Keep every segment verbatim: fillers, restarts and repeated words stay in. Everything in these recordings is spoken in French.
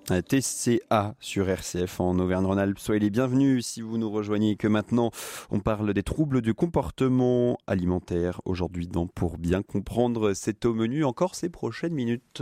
T C A sur R C F en Auvergne-Rhône-Alpes. Soyez les bienvenus si vous nous rejoignez et que maintenant on parle des troubles du comportement alimentaire. Aujourd'hui dans Pour bien comprendre, c'est au menu encore ces prochaines minutes.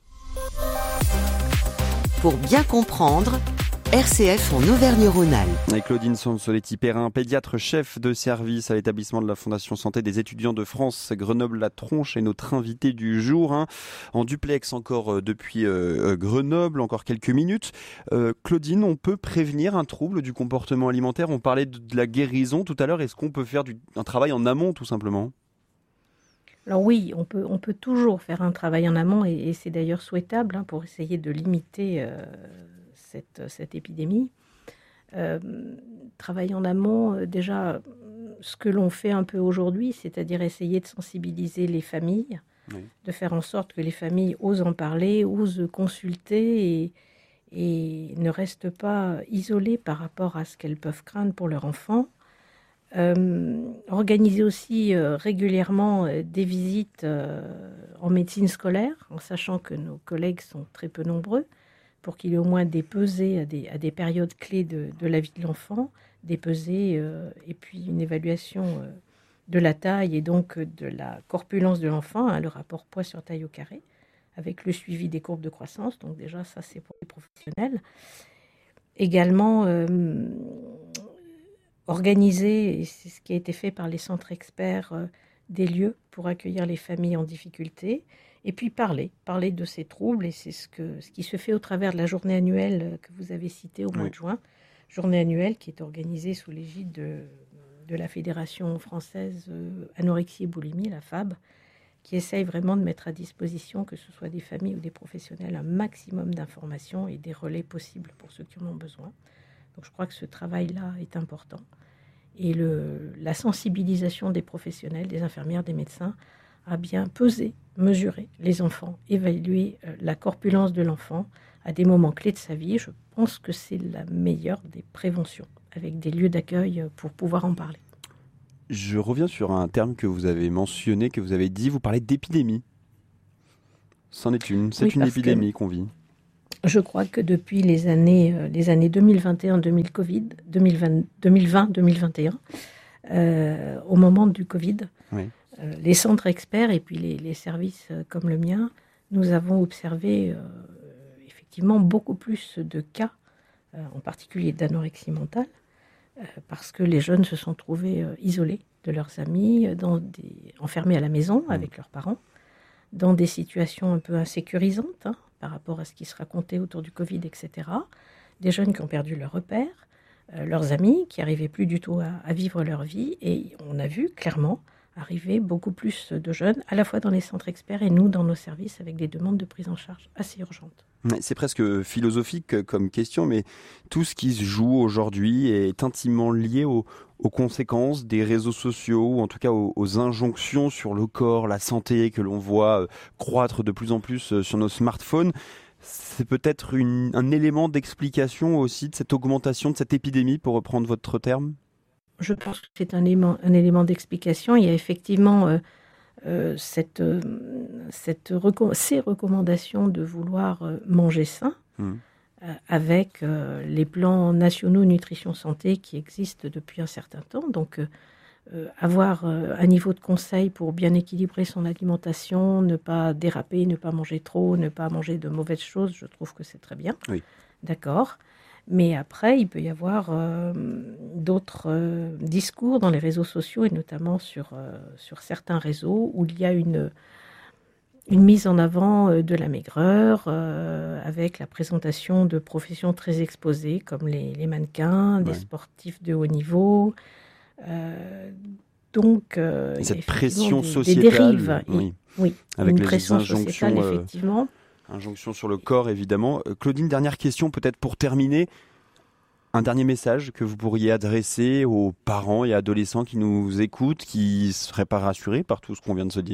Pour bien comprendre, R C F en Auvergne-Rhône-Alpes. Avec Claudine Sansoletti-Perrin, pédiatre chef de service à l'établissement de la Fondation Santé des étudiants de France, Grenoble-La Tronche, est notre invité du jour. Hein. En duplex encore depuis euh, Grenoble, encore quelques minutes. Euh, Claudine, on peut prévenir un trouble du comportement alimentaire. On parlait de, de la guérison tout à l'heure. Est-ce qu'on peut faire du, un travail en amont tout simplement ? Alors oui, on peut, on peut toujours faire un travail en amont et, et c'est d'ailleurs souhaitable hein, pour essayer de limiter euh, cette, cette épidémie. Euh, travail en amont, euh, déjà, ce que l'on fait un peu aujourd'hui, c'est-à-dire essayer de sensibiliser les familles, oui. de faire en sorte que les familles osent en parler, osent consulter et, et ne restent pas isolées par rapport à ce qu'elles peuvent craindre pour leur enfant. Euh, organiser aussi euh, régulièrement euh, des visites euh, en médecine scolaire, en sachant que nos collègues sont très peu nombreux, pour qu'il y ait au moins des pesées à des, à des périodes clés de, de la vie de l'enfant, des pesées euh, et puis une évaluation euh, de la taille et donc de la corpulence de l'enfant, hein, le rapport poids sur taille au carré, avec le suivi des courbes de croissance. Donc déjà, ça c'est pour les professionnels. Également, euh, organiser, et c'est ce qui a été fait par les centres experts, euh, des lieux pour accueillir les familles en difficulté, et puis parler, parler de ces troubles, et c'est ce, que, ce qui se fait au travers de la journée annuelle que vous avez citée au mois oui. de juin, journée annuelle qui est organisée sous l'égide de, de la Fédération française euh, anorexie et boulimie, la F A B, qui essaye vraiment de mettre à disposition, que ce soit des familles ou des professionnels, un maximum d'informations et des relais possibles pour ceux qui en ont besoin. Donc je crois que ce travail-là est important. Et le, la sensibilisation des professionnels, des infirmières, des médecins, à bien peser, mesurer les enfants, évaluer euh, la corpulence de l'enfant à des moments clés de sa vie. Je pense que c'est la meilleure des préventions, avec des lieux d'accueil pour pouvoir en parler. Je reviens sur un terme que vous avez mentionné, que vous avez dit, vous parlez d'épidémie. C'en est une, c'est oui, une épidémie qu'on vit. Je crois que depuis les années, euh, les années deux mille vingt et un, deux mille Covid, deux mille vingt, deux mille vingt, deux mille vingt et un, euh, au moment du Covid, oui. euh, les centres experts et puis les, les services euh, comme le mien, nous avons observé euh, effectivement beaucoup plus de cas, euh, en particulier d'anorexie mentale, euh, parce que les jeunes se sont trouvés euh, isolés de leurs amis, dans des, enfermés à la maison mmh. avec leurs parents, dans des situations un peu insécurisantes, hein, par rapport à ce qui se racontait autour du Covid, et cetera. Des jeunes qui ont perdu leurs repères, euh, leurs amis, qui n'arrivaient plus du tout à, à vivre leur vie. Et on a vu clairement arriver beaucoup plus de jeunes, à la fois dans les centres experts et nous, dans nos services, avec des demandes de prise en charge assez urgentes. C'est presque philosophique comme question, mais tout ce qui se joue aujourd'hui est intimement lié aux, aux conséquences des réseaux sociaux, ou en tout cas aux, aux injonctions sur le corps, la santé que l'on voit croître de plus en plus sur nos smartphones. C'est peut-être une, un élément d'explication aussi de cette augmentation de cette épidémie, pour reprendre votre terme ? Je pense que c'est un élément, un élément d'explication. Il y a effectivement euh, euh, cette, euh, cette reco- ces recommandations de vouloir euh, manger sain, mmh. euh, avec euh, les plans nationaux nutrition santé qui existent depuis un certain temps. Donc, euh, euh, avoir euh, un niveau de conseil pour bien équilibrer son alimentation, ne pas déraper, ne pas manger trop, ne pas manger de mauvaises choses, je trouve que c'est très bien. Oui. D'accord. Mais après, il peut y avoir euh, d'autres euh, discours dans les réseaux sociaux, et notamment sur, euh, sur certains réseaux, où il y a une, une mise en avant euh, de la maigreur, euh, avec la présentation de professions très exposées, comme les, les mannequins, ouais. des sportifs de haut niveau. Euh, donc, euh, et cette il y a pression des, sociétale, des dérives. Oui, et, oui avec une les pression injonctions, sociétale, effectivement. Euh... Injonction sur le corps, évidemment. Claudine, dernière question, peut-être pour terminer. Un dernier message que vous pourriez adresser aux parents et adolescents qui nous écoutent, qui ne seraient pas rassurés par tout ce qu'on vient de se dire ?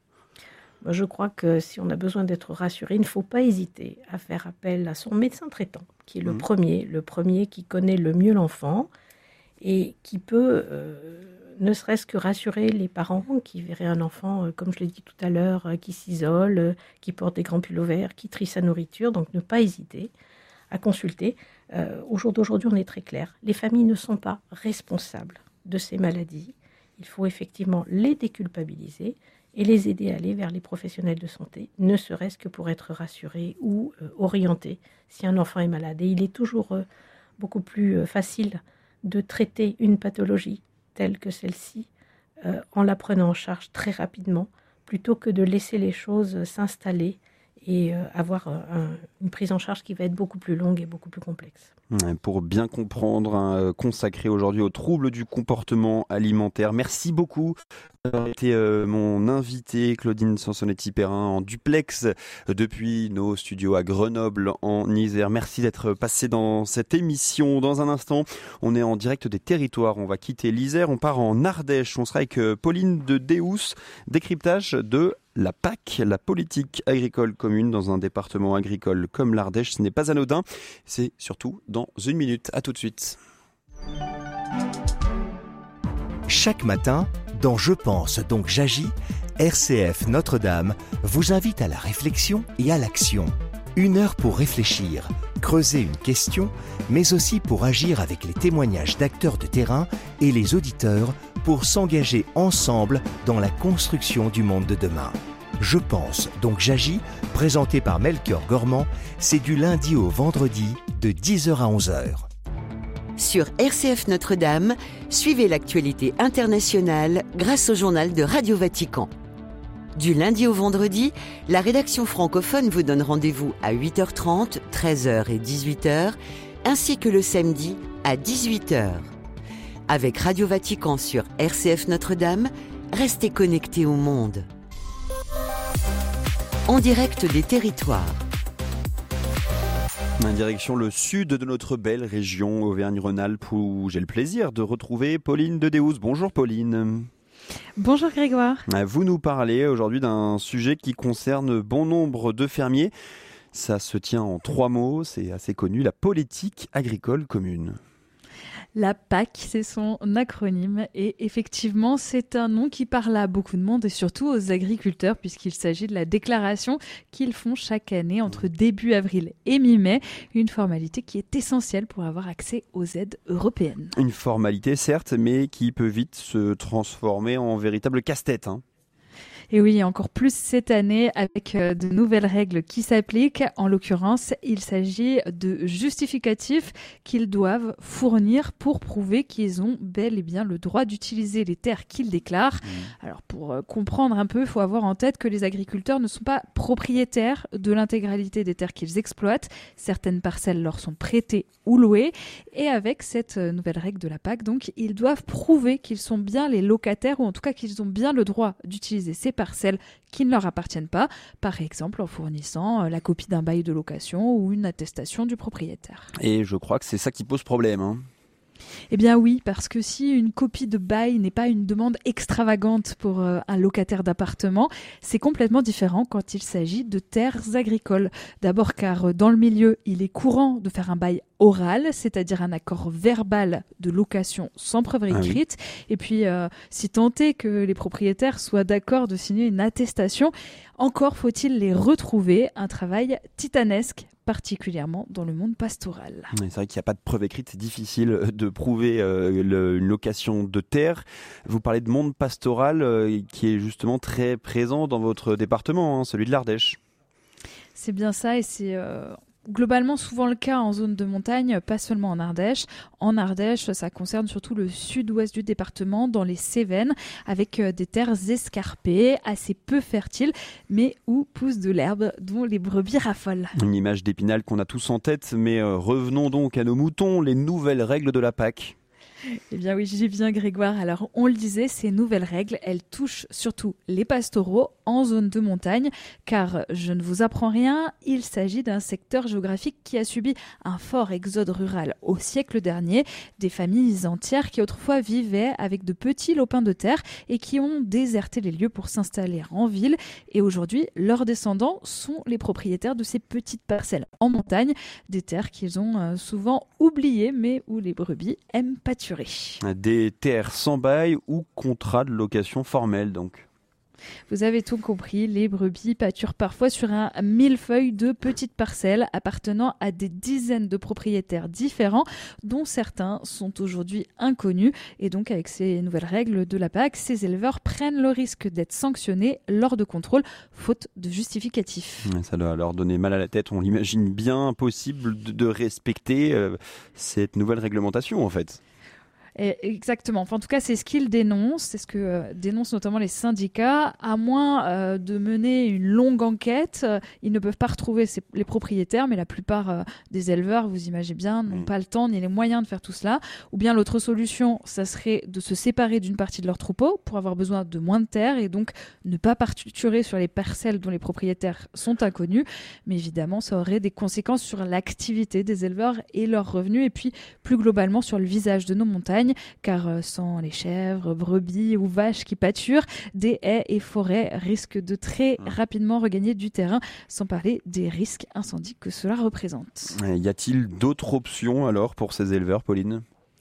Je crois que si on a besoin d'être rassuré, il ne faut pas hésiter à faire appel à son médecin traitant, qui est le mmh. premier, le premier qui connaît le mieux l'enfant et qui peut euh, ne serait-ce que rassurer les parents qui verraient un enfant, euh, comme je l'ai dit tout à l'heure, euh, qui s'isole, euh, qui porte des grands pullovers verts, qui trie sa nourriture, donc ne pas hésiter à consulter. Euh, au jour d'aujourd'hui, on est très clair. Les familles ne sont pas responsables de ces maladies. Il faut effectivement les déculpabiliser et les aider à aller vers les professionnels de santé, ne serait-ce que pour être rassurés ou euh, orientés si un enfant est malade. Et il est toujours euh, beaucoup plus euh, facile de traiter une pathologie telle que celle-ci euh, en la prenant en charge très rapidement, plutôt que de laisser les choses s'installer et euh, avoir un, une prise en charge qui va être beaucoup plus longue et beaucoup plus complexe. Pour bien comprendre, hein, consacré aujourd'hui aux troubles du comportement alimentaire. Merci beaucoup d'avoir été euh, mon invité, Claudine Sansonetti-Perrin, en duplex depuis nos studios à Grenoble, en Isère. Merci d'être passé dans cette émission. Dans un instant, on est en direct des territoires. On va quitter l'Isère, on part en Ardèche. On sera avec Pauline de Deus, décryptage de la P A C, la politique agricole commune dans un département agricole comme l'Ardèche. Ce n'est pas anodin, c'est surtout dans une minute. À tout de suite. Chaque matin, dans Je pense donc j'agis, R C F Notre-Dame vous invite à la réflexion et à l'action. Une heure pour réfléchir, creuser une question, mais aussi pour agir avec les témoignages d'acteurs de terrain et les auditeurs pour s'engager ensemble dans la construction du monde de demain. Je pense donc j'agis, présenté par Melchior Gormand, c'est du lundi au vendredi de dix heures à onze heures. Sur R C F Notre-Dame, suivez l'actualité internationale grâce au journal de Radio Vatican. Du lundi au vendredi, la rédaction francophone vous donne rendez-vous à huit heures trente, treize heures et dix-huit heures, ainsi que le samedi à dix-huit heures. Avec Radio Vatican sur R C F Notre-Dame, restez connectés au monde. En direct des territoires. Direction le sud de notre belle région Auvergne-Rhône-Alpes où j'ai le plaisir de retrouver Pauline de Deus. Bonjour Pauline. Bonjour Grégoire. Vous nous parlez aujourd'hui d'un sujet qui concerne bon nombre de fermiers. Ça se tient en trois mots, c'est assez connu, la politique agricole commune. La P A C, c'est son acronyme et effectivement, c'est un nom qui parle à beaucoup de monde et surtout aux agriculteurs puisqu'il s'agit de la déclaration qu'ils font chaque année entre début avril et mi-mai, une formalité qui est essentielle pour avoir accès aux aides européennes. Une formalité certes, mais qui peut vite se transformer en véritable casse-tête, hein. Et oui, encore plus cette année avec de nouvelles règles qui s'appliquent. En l'occurrence, il s'agit de justificatifs qu'ils doivent fournir pour prouver qu'ils ont bel et bien le droit d'utiliser les terres qu'ils déclarent. Mmh. Alors pour comprendre un peu, il faut avoir en tête que les agriculteurs ne sont pas propriétaires de l'intégralité des terres qu'ils exploitent. Certaines parcelles leur sont prêtées ou louées. Et avec cette nouvelle règle de la P A C, donc, ils doivent prouver qu'ils sont bien les locataires ou en tout cas qu'ils ont bien le droit d'utiliser ces parcelles qui ne leur appartiennent pas, par exemple en fournissant la copie d'un bail de location ou une attestation du propriétaire. Et je crois que c'est ça qui pose problème, hein. Eh bien oui, parce que si une copie de bail n'est pas une demande extravagante pour euh, un locataire d'appartement, c'est complètement différent quand il s'agit de terres agricoles. D'abord car euh, dans le milieu, il est courant de faire un bail oral, c'est-à-dire un accord verbal de location sans preuve écrite. Ah oui. Et puis, euh, si tant est que les propriétaires soient d'accord de signer une attestation, encore faut-il les retrouver, un travail titanesque, particulièrement dans le monde pastoral. C'est vrai qu'il n'y a pas de preuve écrite, c'est difficile de prouver euh, le, une location de terre. Vous parlez de monde pastoral euh, qui est justement très présent dans votre département, hein, celui de l'Ardèche. C'est bien ça et c'est... Euh... globalement souvent le cas en zone de montagne, pas seulement en Ardèche. En Ardèche, ça concerne surtout le sud-ouest du département, dans les Cévennes, avec des terres escarpées, assez peu fertiles, mais où pousse de l'herbe dont les brebis raffolent. Une image d'Épinal qu'on a tous en tête, mais euh, revenons donc à nos moutons, les nouvelles règles de la P A C. Eh bien oui, j'y viens Grégoire. Alors on le disait, ces nouvelles règles, elles touchent surtout les pastoraux en zone de montagne, car je ne vous apprends rien, il s'agit d'un secteur géographique qui a subi un fort exode rural au siècle dernier, des familles entières qui autrefois vivaient avec de petits lopins de terre et qui ont déserté les lieux pour s'installer en ville, et aujourd'hui leurs descendants sont les propriétaires de ces petites parcelles en montagne, des terres qu'ils ont souvent oubliées mais où les brebis aiment pâturer. pâturés. Des terres sans bail ou contrat de location formel donc. Vous avez tout compris, les brebis pâturent parfois sur un millefeuille de petites parcelles appartenant à des dizaines de propriétaires différents, dont certains sont aujourd'hui inconnus. Et donc avec ces nouvelles règles de la P A C, ces éleveurs prennent le risque d'être sanctionnés lors de contrôles, faute de justificatif. Ça doit leur donner mal à la tête, on l'imagine bien, impossible de respecter euh, cette nouvelle réglementation en fait. Et exactement. Enfin, en tout cas, c'est ce qu'ils dénoncent. C'est ce que euh, dénoncent notamment les syndicats. À moins euh, de mener une longue enquête, euh, ils ne peuvent pas retrouver ces, les propriétaires, mais la plupart euh, des éleveurs, vous imaginez bien, n'ont mmh. pas le temps ni les moyens de faire tout cela. Ou bien l'autre solution, ça serait de se séparer d'une partie de leur troupeau pour avoir besoin de moins de terre et donc ne pas pâturer sur les parcelles dont les propriétaires sont inconnus. Mais évidemment, ça aurait des conséquences sur l'activité des éleveurs et leurs revenus, et puis plus globalement sur le visage de nos montagnes. Car sans les chèvres, brebis ou vaches qui pâturent, des haies et forêts risquent de très rapidement regagner du terrain, sans parler des risques incendies que cela représente. Y a-t-il d'autres options alors pour ces éleveurs, Pauline ?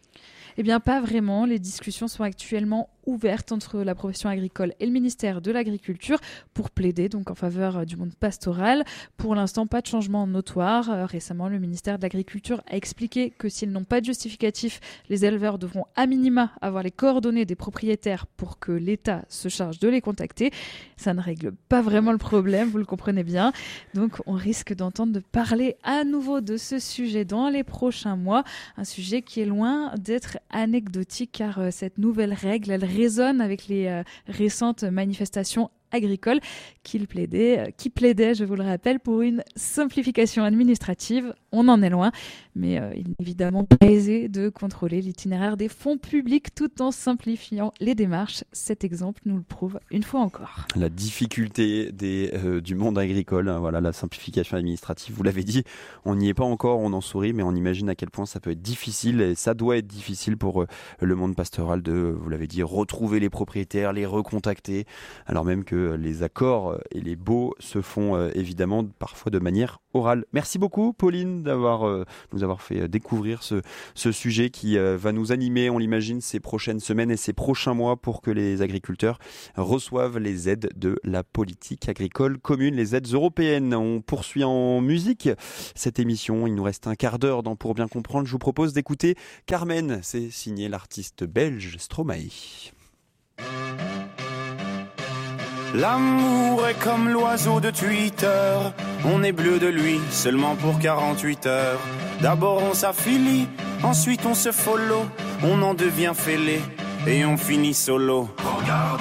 Eh bien, pas vraiment. Les discussions sont actuellement ouvertes entre la profession agricole et le ministère de l'Agriculture pour plaider donc en faveur du monde pastoral. Pour l'instant, pas de changement notoire. Euh, récemment, le ministère de l'Agriculture a expliqué que s'ils n'ont pas de justificatif, les éleveurs devront à minima avoir les coordonnées des propriétaires pour que l'État se charge de les contacter. Ça ne règle pas vraiment le problème, vous le comprenez bien. Donc, on risque d'entendre parler à nouveau de ce sujet dans les prochains mois. Un sujet qui est loin d'être anecdotique car euh, cette nouvelle règle, elle résonne avec les euh, récentes manifestations agricoles qui plaidaient, euh, qui plaidaient, je vous le rappelle, pour une simplification administrative. On en est loin, mais euh, il est évidemment pas aisé de contrôler l'itinéraire des fonds publics tout en simplifiant les démarches. Cet exemple nous le prouve une fois encore. La difficulté des, euh, du monde agricole, hein, voilà, la simplification administrative, vous l'avez dit, on n'y est pas encore, on en sourit, mais on imagine à quel point ça peut être difficile, et ça doit être difficile pour euh, le monde pastoral de, vous l'avez dit, retrouver les propriétaires, les recontacter, alors même que les accords et les baux se font euh, évidemment parfois de manière orale. Merci beaucoup Pauline d'avoir euh, nous avoir fait découvrir ce, ce sujet qui euh, va nous animer, on l'imagine, ces prochaines semaines et ces prochains mois pour que les agriculteurs reçoivent les aides de la politique agricole commune, les aides européennes. On poursuit en musique cette émission, il nous reste un quart d'heure dans Pour bien comprendre. Je vous propose d'écouter Carmen, c'est signé l'artiste belge Stromae. L'amour est comme l'oiseau de Twitter, on est bleu de lui seulement pour quarante-huit heures. D'abord on s'affilie, ensuite on se follow, on en devient fêlé et on finit solo. Regarde